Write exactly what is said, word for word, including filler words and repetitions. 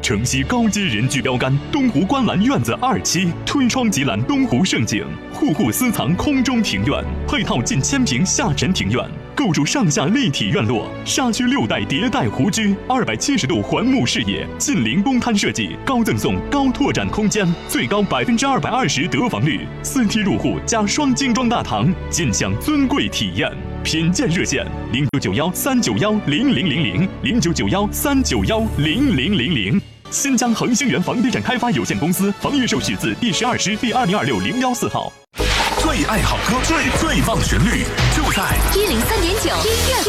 城西高阶人居标杆，东湖观澜院子二期，推窗即览东湖胜景，户户私藏空中庭院，配套近千平下沉庭院，构筑上下立体院落，沙区六代迭代湖居，二百七十度环幕视野，近邻公摊设计，高赠送高拓展空间，最高百分之二百二十得房率，四梯入户加双精装大堂，尽享尊贵体验。品鉴热线：零九九幺三九幺零零零零零九九幺三九幺零零零零。新疆恒星源房地产开发有限公司房预售许字第十二师第二零二六零幺四号。 最爱好歌，最最棒旋律，就在一零三点九音乐。